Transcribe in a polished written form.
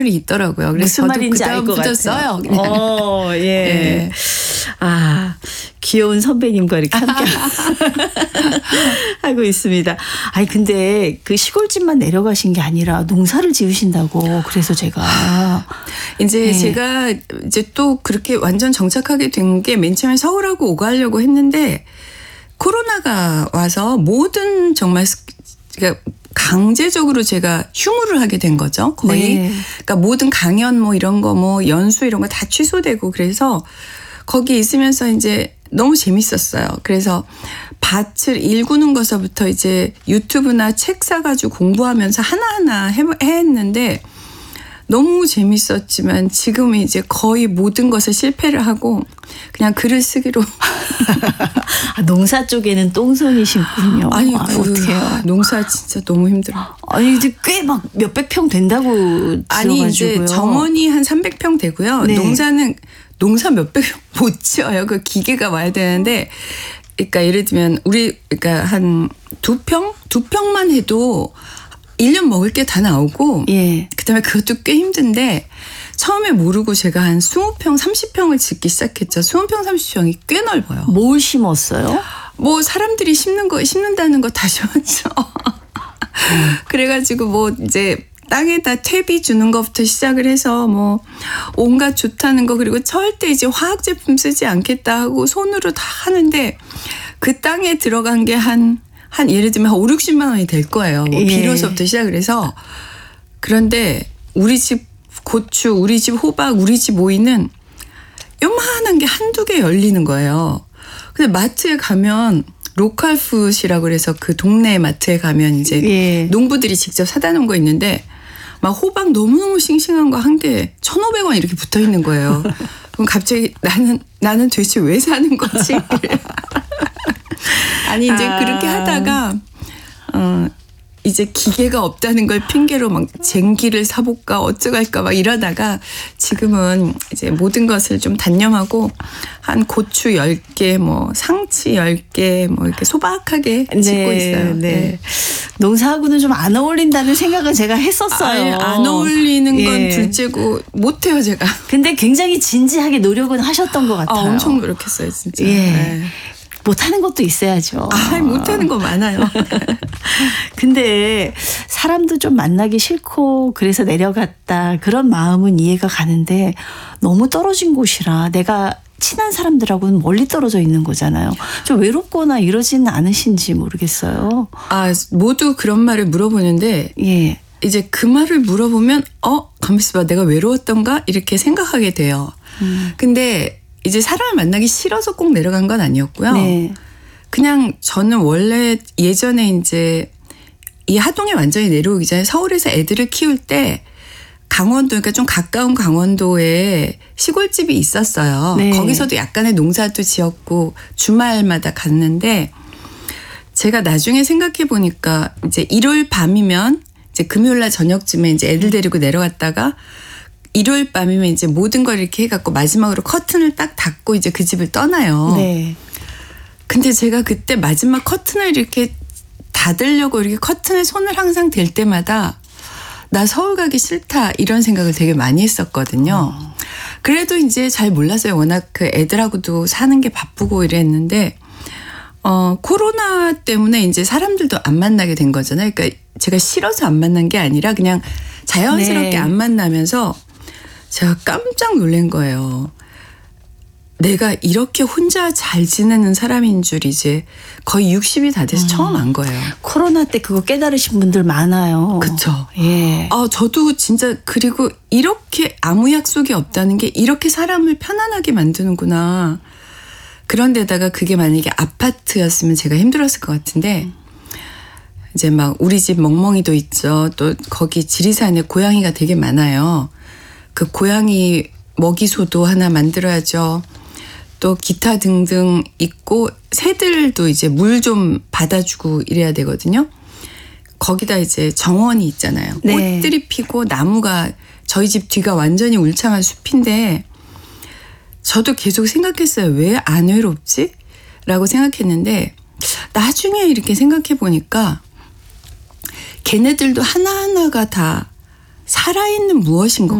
있더라고요. 그래서 무슨 저도 말인지 알 것 그다음부터 같아요. 써요. 예. 네. 아, 귀여운 선배님과 이렇게 함께 하고 있습니다. 아니, 근데 그 시골집만 내려가신 게 아니라 농사를 지으신다고. 그래서 제가. 이제 네. 제가 이제 또 그렇게 완전 정착하게 된 게 맨 처음에 서울하고 오가려고 했는데 코로나가 와서 모든 정말 그러니까 강제적으로 제가 휴무를 하게 된 거죠. 거의. 네. 그러니까 모든 강연 뭐 이런 거 뭐 연수 이런 거 다 취소되고 그래서 거기 있으면서 이제 너무 재밌었어요. 그래서 밭을 일구는 것서부터 이제 유튜브나 책 사가지고 공부하면서 하나하나 했는데 너무 재밌었지만 지금은 이제 거의 모든 것을 실패를 하고 그냥 글을 쓰기로. 아, 농사 쪽에는 똥손이시군요. 아니, 어떡해요. 농사 진짜 너무 힘들어. 아니, 이제 꽤 막 몇백 평 된다고 들어가지고요. 아니, 이제 정원이 한 300평 되고요. 네. 농사 몇백 평 못 지어요. 그 기계가 와야 되는데, 그러니까 예를 들면 그러니까 한 2평? 2평만 해도 1년 먹을 게 다 나오고, 예. 그다음에 그것도 꽤 힘든데, 처음에 모르고 제가 한 20평, 30평을 짓기 시작했죠. 20평, 30평이 꽤 넓어요. 뭘 심었어요? 뭐 사람들이 심는다는 거 다 심었죠. 그래가지고 뭐 이제 땅에다 퇴비 주는 것부터 시작을 해서 뭐 온갖 좋다는 거 그리고 절대 이제 화학 제품 쓰지 않겠다 하고 손으로 다 하는데 그 땅에 들어간 게 한 예를 들면 한 5, 60만 원이 될 거예요. 뭐 비료서부터 시작을 해서. 그런데 우리 집 고추, 우리 집 호박, 우리 집 오이는 요만한 게 한두 개 열리는 거예요. 근데 마트에 가면 로컬 푸드라고 그래서 그 동네 마트에 가면 이제 농부들이 직접 사다 놓은 거 있는데 막 호박 너무너무 싱싱한 거 한 개 1,500원 이렇게 붙어 있는 거예요. 그럼 갑자기 나는 도대체 왜 사는 거지? 아니 이제 그렇게 하다가 이제 기계가 없다는 걸 핑계로 막 쟁기를 사볼까 어쩌갈까 막 이러다가 지금은 이제 모든 것을 좀 단념하고 한 고추 10개 뭐 상치 10개 뭐 이렇게 소박하게 짓고 있어요. 네. 농사하고는 좀 안 어울린다는 생각은 제가 했었어요. 안 어울리는 건 둘째고 못해요 제가. 근데 굉장히 진지하게 노력은 하셨던 것 같아요. 엄청 노력했어요 진짜. 예. 못하는 것도 있어야죠. 못하는 거 많아요. 근데 사람도 좀 만나기 싫고 그래서 내려갔다 그런 마음은 이해가 가는데 너무 떨어진 곳이라 내가 친한 사람들하고는 멀리 떨어져 있는 거잖아요. 좀 외롭거나 이러지는 않으신지 모르겠어요. 모두 그런 말을 물어보는데 이제 그 말을 물어보면 가만 있어봐 내가 외로웠던가 이렇게 생각하게 돼요. 근데 이제 사람을 만나기 싫어서 꼭 내려간 건 아니었고요. 네. 그냥 저는 원래 예전에 이제 이 하동에 완전히 내려오기 전에 서울에서 애들을 키울 때 강원도 그러니까 좀 가까운 강원도에 시골집이 있었어요. 네. 거기서도 약간의 농사도 지었고 주말마다 갔는데 제가 나중에 생각해 보니까 이제 일요일 밤이면 이제 금요일 날 저녁쯤에 이제 애들 데리고 내려갔다가 일요일 밤이면 이제 모든 걸 이렇게 해갖고 마지막으로 커튼을 딱 닫고 이제 그 집을 떠나요. 네. 근데 제가 그때 마지막 커튼을 이렇게 닫으려고 이렇게 커튼에 손을 항상 댈 때마다 나 서울 가기 싫다 이런 생각을 되게 많이 했었거든요. 그래도 이제 잘 몰랐어요. 워낙 그 애들하고도 사는 게 바쁘고 이랬는데 코로나 때문에 이제 사람들도 안 만나게 된 거잖아요. 그러니까 제가 싫어서 안 만난 게 아니라 그냥 자연스럽게 안 만나면서 제가 깜짝 놀란 거예요. 내가 이렇게 혼자 잘 지내는 사람인 줄 이제 거의 60이 다 돼서 처음 안 거예요. 코로나 때 그거 깨달으신 분들 많아요. 그렇죠. 예. 저도 진짜 그리고 이렇게 아무 약속이 없다는 게 이렇게 사람을 편안하게 만드는구나. 그런데다가 그게 만약에 아파트였으면 제가 힘들었을 것 같은데 이제 막 우리 집 멍멍이도 있죠. 또 거기 지리산에 고양이가 되게 많아요. 그 고양이 먹이소도 하나 만들어야죠. 또 기타 등등 있고 새들도 이제 물 좀 받아주고 이래야 되거든요. 거기다 이제 정원이 있잖아요. 네. 꽃들이 피고 나무가 저희 집 뒤가 완전히 울창한 숲인데 저도 계속 생각했어요. 왜 안 외롭지? 라고 생각했는데 나중에 이렇게 생각해 보니까 걔네들도 하나하나가 다 살아있는 무엇인 것